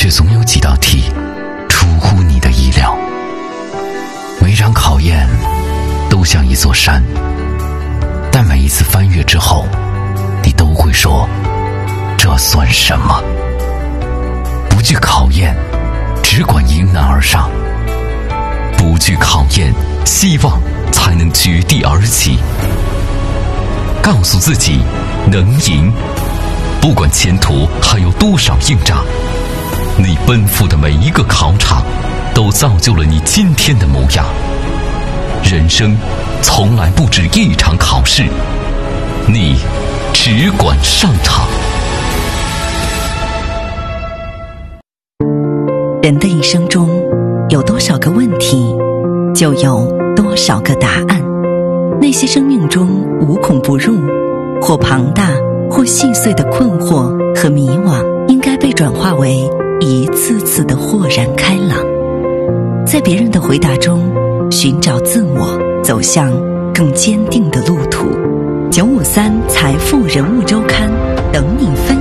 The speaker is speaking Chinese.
却总有几道题出乎你的意料。每场考验都像一座山，但每一次翻越之后，你都会说，这算什么？不惧考验，只管迎难而上。不惧考验，希望才能绝地而起。告诉自己能赢，不管前途还有多少硬仗，你奔赴的每一个考场都造就了你今天的模样。人生从来不止一场考试，你只管上场。 人的一生中有多少个问题，就有多少个答案。那些生命中无孔不入，或庞大或细碎的困惑和迷惘，应该被转化为一次次的豁然开朗。在别人的回答中寻找自我，走向更坚定的路途。953财富人物周刊，等你分